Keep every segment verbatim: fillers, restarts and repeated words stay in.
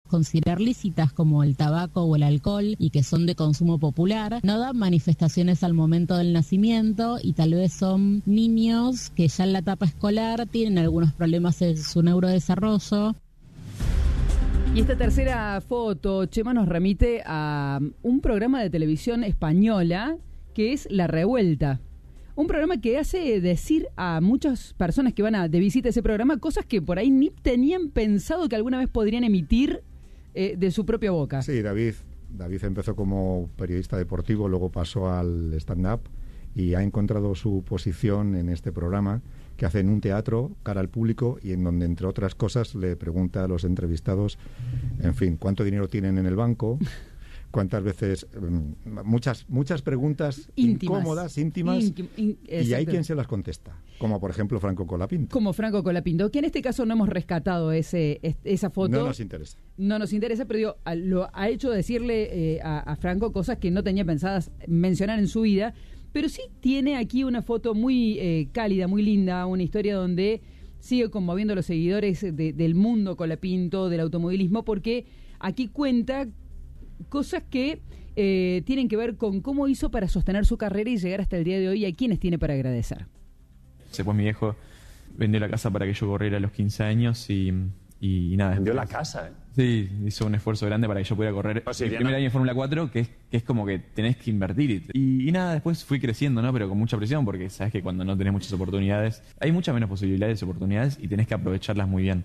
considerar lícitas como el tabaco o el alcohol y que son de consumo popular, no dan manifestaciones al momento del nacimiento y tal vez son niños que ya en la etapa escolar tienen algunos problemas en su neurodesarrollo. Y esta tercera foto, Chema, nos remite a un programa de televisión española que es La Revuelta. Un programa que hace decir a muchas personas que van a, de visita a ese programa cosas que por ahí ni tenían pensado que alguna vez podrían emitir eh, de su propia boca. Sí, David, David empezó como periodista deportivo, luego pasó al stand-up y ha encontrado su posición en este programa que hace en un teatro cara al público y en donde, entre otras cosas, le pregunta a los entrevistados, en fin, cuánto dinero tienen en el banco, cuántas veces, muchas muchas preguntas íntimas, incómodas, íntimas, Íntim, in, y hay quien se las contesta, como por ejemplo Franco Colapinto. Como Franco Colapinto, que en este caso no hemos rescatado ese esa foto. No nos interesa. No nos interesa, pero digo, lo ha hecho decirle eh, a, a Franco cosas que no tenía pensadas mencionar en su vida, pero sí tiene aquí una foto muy eh, cálida, muy linda, una historia donde sigue conmoviendo a los seguidores de, del mundo Colapinto, del automovilismo, porque aquí cuenta cosas que eh, tienen que ver con cómo hizo para sostener su carrera y llegar hasta el día de hoy, a quienes tiene para agradecer. Después mi viejo vendió la casa para que yo corriera a los quince años y, y, y nada. Vendió la casa, ¿eh? Sí, hizo un esfuerzo grande para que yo pudiera correr o sea, el primer no. año de Fórmula cuatro, que es, que es como que tenés que invertir. Y, y nada, después fui creciendo, ¿no? Pero con mucha presión, porque sabes que cuando no tenés muchas oportunidades, hay muchas menos posibilidades de oportunidades y tenés que aprovecharlas muy bien.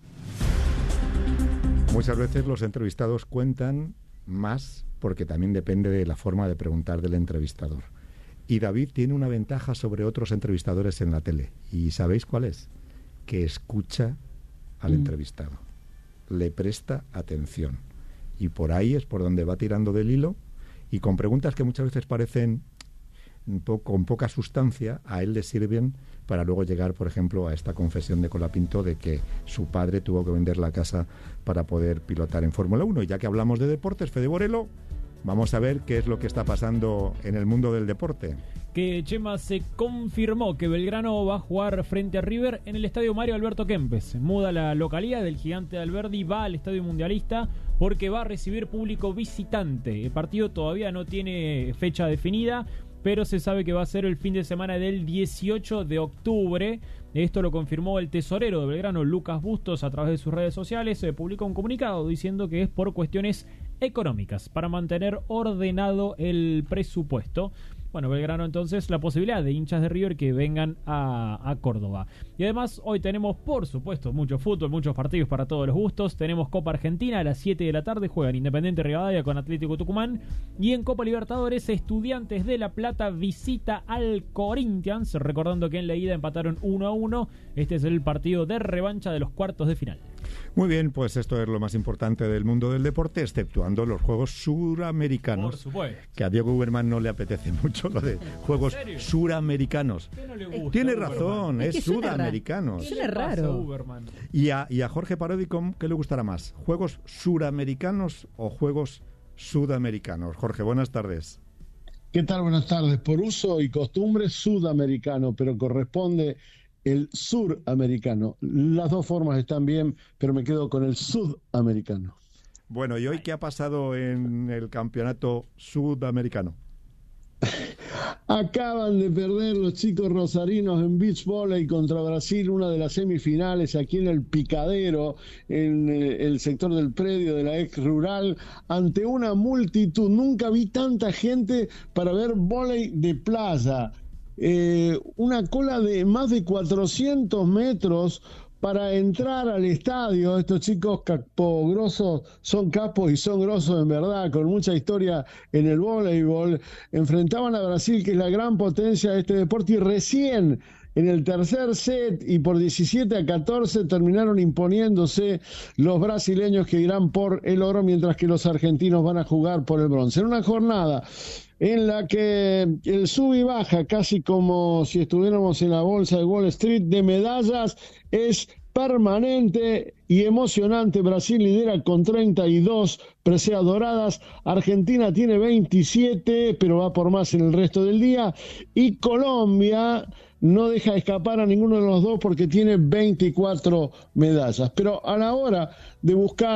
Muchas veces los entrevistados cuentan más porque también depende de la forma de preguntar del entrevistador. Y David tiene una ventaja sobre otros entrevistadores en la tele. ¿Y sabéis cuál es? Que escucha al mm. entrevistado. Le presta atención. Y por ahí es por donde va tirando del hilo y con preguntas que muchas veces parecen un poco, con poca sustancia, a él le sirven para luego llegar, por ejemplo, a esta confesión de Colapinto de que su padre tuvo que vender la casa para poder pilotar en Fórmula uno. Y ya que hablamos de deportes, Fede Borelo, vamos a ver qué es lo que está pasando en el mundo del deporte. Que Chema, se confirmó que Belgrano va a jugar frente a River en el estadio Mario Alberto Kempes. Muda la localidad del Gigante de Alberdi, va al estadio Mundialista porque va a recibir público visitante. El partido todavía no tiene fecha definida, pero se sabe que va a ser el fin de semana del dieciocho de octubre. Esto lo confirmó el tesorero de Belgrano, Lucas Bustos, a través de sus redes sociales. Se publicó un comunicado diciendo que es por cuestiones económicas, para mantener ordenado el presupuesto. Bueno, Belgrano entonces, la posibilidad de hinchas de River que vengan a, a Córdoba. Y además hoy tenemos, por supuesto, mucho fútbol, muchos partidos para todos los gustos. Tenemos Copa Argentina a las siete de la tarde, juegan Independiente Rivadavia con Atlético Tucumán. Y en Copa Libertadores, Estudiantes de La Plata visita al Corinthians, recordando que en la ida empataron uno a uno. Este es el partido de revancha de los cuartos de final. Muy bien, pues esto es lo más importante del mundo del deporte, exceptuando los Juegos Suramericanos. Por supuesto. Que a Diego Uberman no le apetece mucho lo de Juegos Suramericanos. ¿Qué no le gusta? Tiene Uberman? razón, es, Es que Sudamericanos. Suena raro. Y a, y a Jorge Parodi, ¿qué le gustará más? ¿Juegos Suramericanos o Juegos Sudamericanos? Jorge, buenas tardes. ¿Qué tal? Buenas tardes. Por uso y costumbre, sudamericano, pero corresponde el suramericano. Las dos formas están bien, pero me quedo con el sudamericano. Bueno, ¿y hoy qué ha pasado en el campeonato sudamericano? Acaban de perder los chicos rosarinos en beach volley contra Brasil, una de las semifinales aquí en el Picadero, en eh, el sector del predio de la ex rural, ante una multitud. Nunca vi tanta gente para ver volley de playa. Eh, una cola de más de cuatrocientos metros para entrar al estadio. Estos chicos capogrosos son capos y son grosos en verdad, con mucha historia en el voleibol. Enfrentaban a Brasil, que es la gran potencia de este deporte, y recién en el tercer set y por diecisiete a catorce terminaron imponiéndose los brasileños, que irán por el oro, mientras que los argentinos van a jugar por el bronce. En una jornada en la que el sub y baja, casi como si estuviéramos en la bolsa de Wall Street, de medallas es permanente y emocionante. Brasil lidera con treinta y dos preseas doradas, Argentina tiene veintisiete, pero va por más en el resto del día, y Colombia no deja escapar a ninguno de los dos porque tiene veinticuatro medallas. Pero a la hora de buscar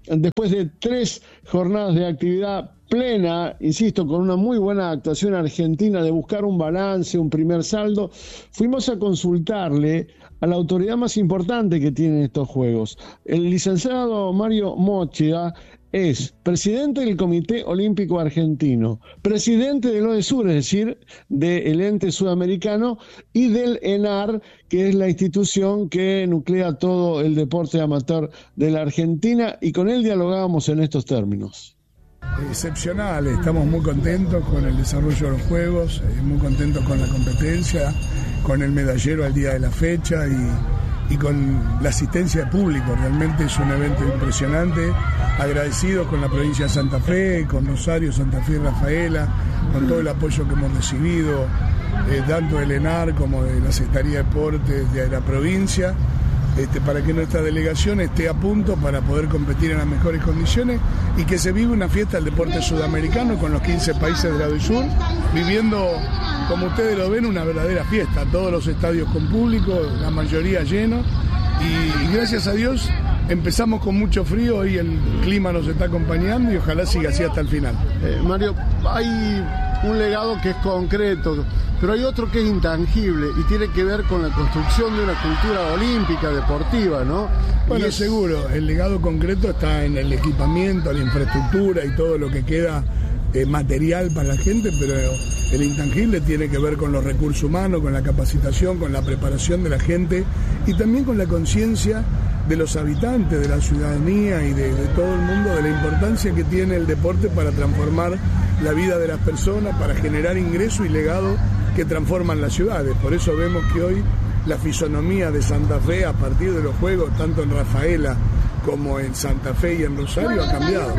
después de tres jornadas de actividad plena, insisto, con una muy buena actuación argentina de buscar un balance, un primer saldo, fuimos a consultarle a la autoridad más importante que tienen estos Juegos. El licenciado Mario Moccia es presidente del Comité Olímpico Argentino, presidente del ODESUR, es decir, del ente sudamericano, y del ENAR, que es la institución que nuclea todo el deporte amateur de la Argentina, y con él dialogábamos en estos términos. Excepcional, estamos muy contentos con el desarrollo de los Juegos, muy contentos con la competencia, con el medallero al día de la fecha y, y con la asistencia de público. Realmente es un evento impresionante, agradecidos con la provincia de Santa Fe, con Rosario, Santa Fe y Rafaela, con todo el apoyo que hemos recibido, eh, tanto del ENAR como de la Secretaría de Deportes de la provincia, Este, para que nuestra delegación esté a punto para poder competir en las mejores condiciones y que se vive una fiesta del deporte sudamericano con los quince países del lado sur, viviendo, como ustedes lo ven, una verdadera fiesta, todos los estadios con público, la mayoría llenos, y, y gracias a Dios empezamos con mucho frío y el clima nos está acompañando y ojalá siga así hasta el final. Eh, Mario, hay un legado que es concreto, pero hay otro que es intangible y tiene que ver con la construcción de una cultura olímpica, deportiva, ¿no? Bueno, es... seguro, el legado concreto está en el equipamiento, la infraestructura y todo lo que queda eh, material para la gente, pero el intangible tiene que ver con los recursos humanos, con la capacitación, con la preparación de la gente y también con la conciencia de los habitantes, de la ciudadanía y de, de todo el mundo, de la importancia que tiene el deporte para transformar la vida de las personas, para generar ingreso y legado que transforman las ciudades. Por eso vemos que hoy la fisonomía de Santa Fe a partir de los Juegos, tanto en Rafaela como en Santa Fe y en Rosario, ha cambiado.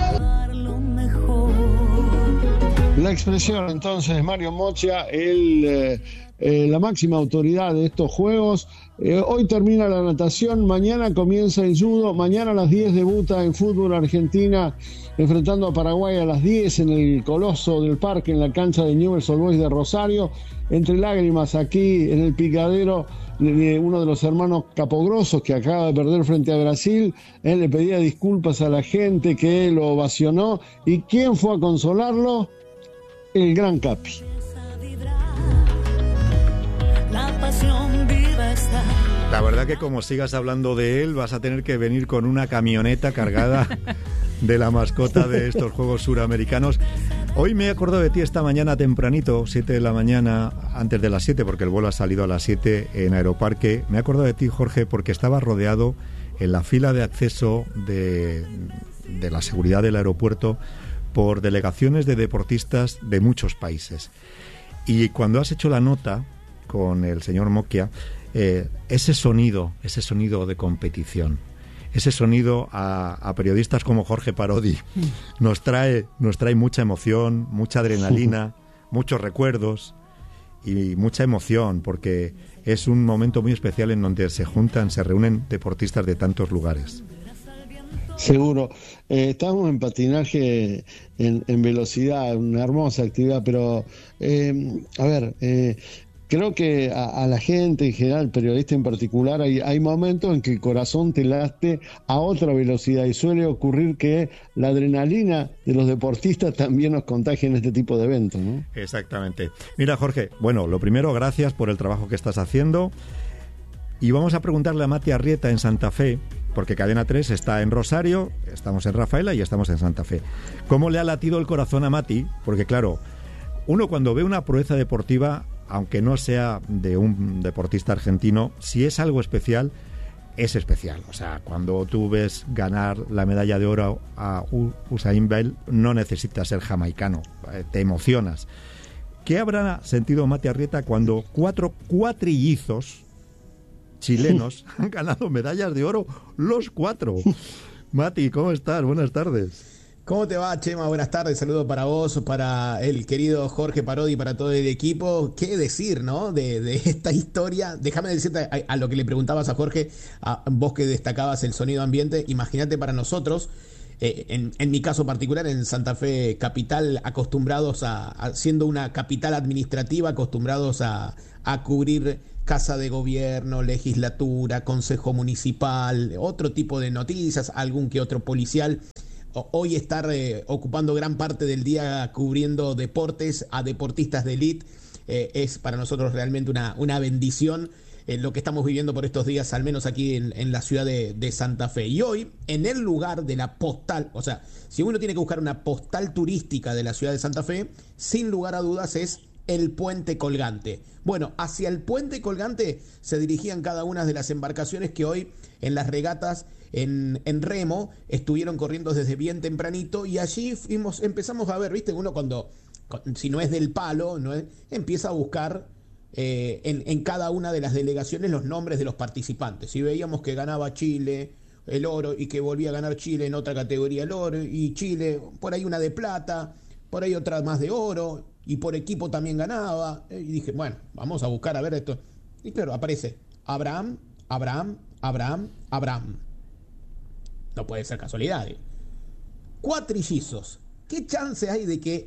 La expresión entonces Mario Moccia, el, eh, eh, la máxima autoridad de estos Juegos. Eh, hoy termina la natación, mañana comienza el judo, mañana a las diez debuta en fútbol Argentina enfrentando a Paraguay a las diez en el Coloso del Parque, en la cancha de Newell's Old Boys de Rosario. Entre lágrimas aquí en el picadero de uno de los hermanos Capogrosos que acaba de perder frente a Brasil. Él le pedía disculpas a la gente que lo ovacionó. ¿Y quién fue a consolarlo? El gran Capi. La verdad que como sigas hablando de él vas a tener que venir con una camioneta cargada de la mascota de estos Juegos Suramericanos. Hoy me he acordado de ti esta mañana tempranito, siete de la mañana, antes de las siete, porque el vuelo ha salido a las siete en Aeroparque. Me he acordado de ti, Jorge, porque estaba rodeado en la fila de acceso de, de la seguridad del aeropuerto por delegaciones de deportistas de muchos países. Y cuando has hecho la nota con el señor Moccia, eh, ese sonido, ese sonido de competición, ese sonido a, a periodistas como Jorge Parodi nos trae, nos trae mucha emoción, mucha adrenalina, muchos recuerdos y mucha emoción, porque es un momento muy especial en donde se juntan, se reúnen deportistas de tantos lugares. Seguro. Eh, estamos en patinaje en, en velocidad, una hermosa actividad, pero eh, a ver, eh, creo que a, a la gente en general, periodista en particular, hay, hay momentos en que el corazón te late a otra velocidad y suele ocurrir que la adrenalina de los deportistas también nos contagia en este tipo de eventos, ¿no? Exactamente. Mira, Jorge, bueno, lo primero, gracias por el trabajo que estás haciendo y vamos a preguntarle a Mati Arrieta en Santa Fe, porque Cadena tres está en Rosario, estamos en Rafaela y estamos en Santa Fe. ¿Cómo le ha latido el corazón a Mati? Porque claro, uno cuando ve una proeza deportiva, aunque no sea de un deportista argentino, si es algo especial, es especial. O sea, cuando tú ves ganar la medalla de oro a Usain Bolt, no necesitas ser jamaicano, te emocionas. ¿Qué habrá sentido Mati Arrieta cuando cuatro cuatrillizos chilenos han ganado medallas de oro los cuatro? Mati, ¿cómo estás? Buenas tardes. ¿Cómo te va, Chema? Buenas tardes, saludo para vos, para el querido Jorge Parodi, para todo el equipo. ¿Qué decir, no? De, de esta historia. Déjame decirte a, a lo que le preguntabas a Jorge, a vos que destacabas el sonido ambiente. Imagínate para nosotros, eh, en, en mi caso particular, en Santa Fe capital, acostumbrados a, a siendo una capital administrativa, acostumbrados a, a cubrir Casa de Gobierno, legislatura, consejo municipal, otro tipo de noticias, algún que otro policial. Hoy estar eh, ocupando gran parte del día cubriendo deportes a deportistas de élite eh, es para nosotros realmente una, una bendición eh, lo que estamos viviendo por estos días, al menos aquí en, en la ciudad de, de Santa Fe. Y hoy, en el lugar de la postal, o sea, si uno tiene que buscar una postal turística de la ciudad de Santa Fe, sin lugar a dudas es el Puente Colgante. Bueno, hacia el Puente Colgante se dirigían cada una de las embarcaciones que hoy en las regatas en, en remo estuvieron corriendo desde bien tempranito, y allí fuimos, empezamos a ver, viste, uno cuando, si no es del palo, no es, empieza a buscar eh, en, en cada una de las delegaciones los nombres de los participantes. Y veíamos que ganaba Chile el oro, y que volvía a ganar Chile en otra categoría el oro, y Chile, por ahí una de plata, por ahí otra más de oro, y por equipo también ganaba. Y dije, bueno, vamos a buscar a ver esto. Y claro, aparece Abraham, Abraham, Abraham, Abraham. No puede ser casualidad. ¿eh? Cuatrillizos. ¿Qué chance hay de que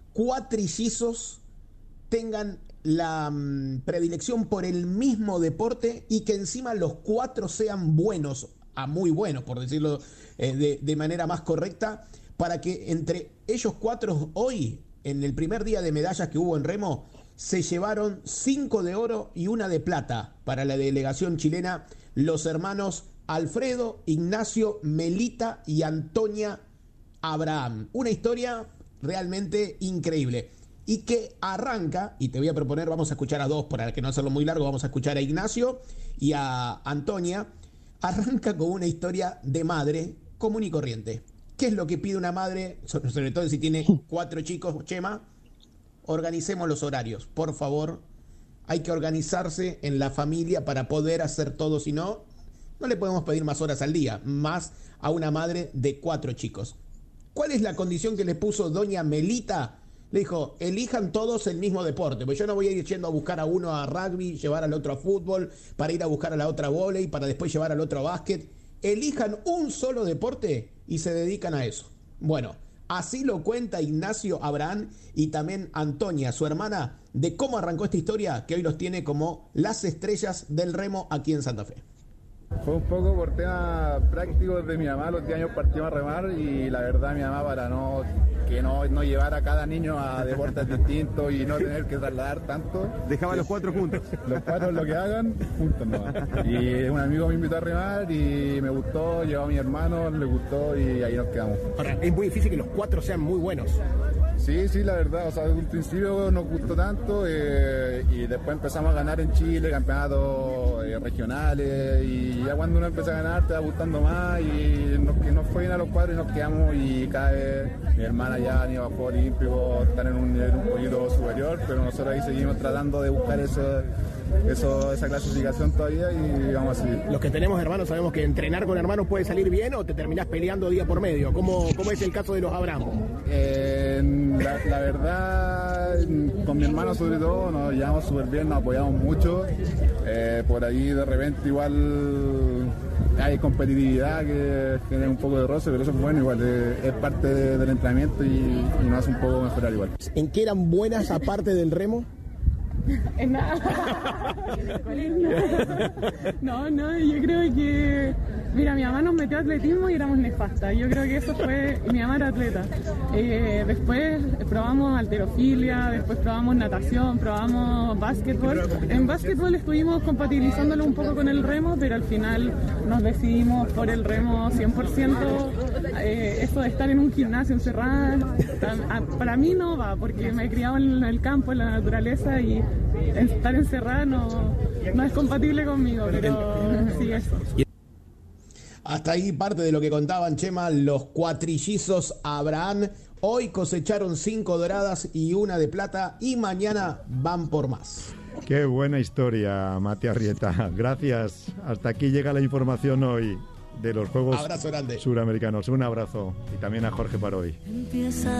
cuatrillizos tengan la um, predilección por el mismo deporte, y que encima los cuatro sean buenos, a muy buenos, por decirlo eh, de, de manera más correcta, para que entre ellos cuatro hoy, en el primer día de medallas que hubo en remo, se llevaron cinco de oro y una de plata para la delegación chilena, los hermanos Alfredo, Ignacio, Melita y Antonia Abraham. Una historia realmente increíble, y que arranca, y te voy a proponer, vamos a escuchar a dos, para que no hacerlo muy largo, vamos a escuchar a Ignacio y a Antonia. Arranca con una historia de madre común y corriente. ¿Qué es lo que pide una madre, sobre, sobre todo si tiene cuatro chicos, Chema? Organicemos los horarios, por favor. Hay que organizarse en la familia para poder hacer todo, si no, no le podemos pedir más horas al día, más a una madre de cuatro chicos. ¿Cuál es la condición que le puso doña Melita? Le dijo, elijan todos el mismo deporte, porque yo no voy a ir yendo a buscar a uno a rugby, llevar al otro a fútbol, para ir a buscar a la otra a vóley, para después llevar al otro a básquet. Elijan un solo deporte y se dedican a eso. Bueno, así lo cuenta Ignacio Abraham y también Antonia, su hermana, de cómo arrancó esta historia, que hoy los tiene como las estrellas del remo aquí en Santa Fe. Fue un poco por temas prácticos de mi mamá. Los diez años partimos a remar, y la verdad mi mamá, para no que no, no llevar a cada niño a deportes distintos y no tener que trasladar tanto, dejaba los cuatro juntos. Los cuatro lo que hagan, juntos nomás. Y un amigo me invitó a remar y me gustó, llevó a mi hermano, le gustó y ahí nos quedamos. Ahora, es muy difícil que los cuatro sean muy buenos. Sí, sí, la verdad, o sea, desde un principio nos gustó tanto eh, y después empezamos a ganar en Chile, campeonatos eh, regionales, y ya cuando uno empieza a ganar te va gustando más, y nos, que nos fue bien a los cuadros y nos quedamos, y cada vez mi hermana ya ni a Juegos Olímpicos, están en un nivel un poquito superior, pero nosotros ahí seguimos tratando de buscar eso, eso, esa clasificación todavía, y vamos a seguir. Los que tenemos hermanos sabemos que entrenar con hermanos puede salir bien, o te terminás peleando día por medio. ¿Cómo, cómo es el caso de los Abraham? Eh, La, la verdad, con mi hermano sobre todo nos llevamos súper bien, nos apoyamos mucho. Eh, por ahí de repente igual hay competitividad que tiene un poco de roce, pero eso es bueno, igual eh, es parte de, del entrenamiento, y, y nos hace un poco mejorar igual. ¿En qué eran buenas aparte del remo? En nada. No, no, yo creo que... Mira, mi mamá nos metió a atletismo y éramos nefastas. Yo creo que eso fue... Mi mamá era atleta. Eh, después probamos halterofilia, después probamos natación, probamos básquetbol. En básquetbol estuvimos compatibilizándolo un poco con el remo, pero al final nos decidimos por el remo cien por ciento. Eh, eso de estar en un gimnasio encerrada, para mí no va, porque me he criado en el campo, en la naturaleza, y estar encerrada no, no es compatible conmigo, pero sí, eso. Hasta ahí parte de lo que contaban, Chema, los cuatrillizos Abraham. Hoy cosecharon cinco doradas y una de plata, y mañana van por más. Qué buena historia, Mati Arrieta. Gracias. Hasta aquí llega la información hoy de los Juegos Abrazo grande. Suramericanos. Un abrazo. Y también a Jorge Parodi. Empieza